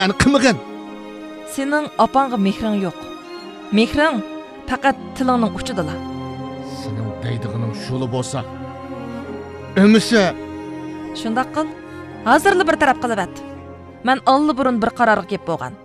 Ani qilmagan. Sening opangga mehring yo'q. Mehring faqat tilingning uchidala. Sening deydig'ining shuli bo'lsa, ömüse Shundaq qil. Hozirli bir taraf qilib at. Men alli burun bir qarorga kelib bo'lgan.